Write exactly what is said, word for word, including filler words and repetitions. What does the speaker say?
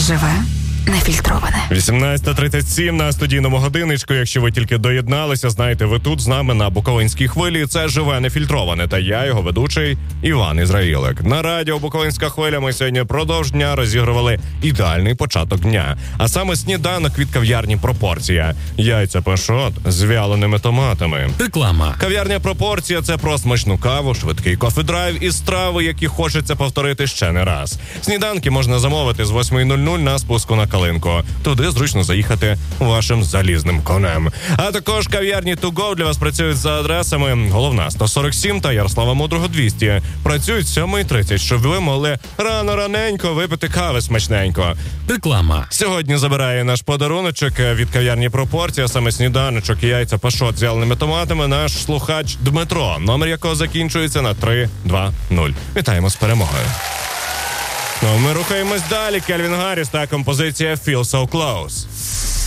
Живе нефільтроване. вісімнадцята тридцять сім на студійному годиночку. Якщо ви тільки доєдналися, знаєте, ви тут з нами на Буковинській хвилі. Це «Живе нефільтроване» та я, його ведучий Іван Ізраїлик. На радіо Буковинська хвиля ми сьогодні впродовж дня розігрували ідеальний початок дня. А саме сніданок від кав'ярні «Пропорція». Яйця пашот з вяленими томатами. Реклама. Кав'ярня «Пропорція» – це про смачну каву, швидкий кофі-драйв і страви, які хочеться повторити ще не раз. Сніданки можна замовити з восьмої нуль нуль на спуску на Калинку. Туди зручно заїхати вашим залізним конем. А також кав'ярні «To Go» для вас працюють за адресами Головна сто сорок сім та Ярослава Мудрого двісті. Працюють з сьомої тридцять, щоб ви могли рано-раненько випити кави смачненько. Реклама. Сьогодні забирає наш подаруночок від кав'ярні «Пропорція», саме сніданочок і яйця пашот з вяленими томатами, наш слухач Дмитро, номер якого закінчується на три два нуль. Вітаємо з перемогою. Ну, ми рухаємось далі. Кельвін Гарріс та композиція «Feel So Close».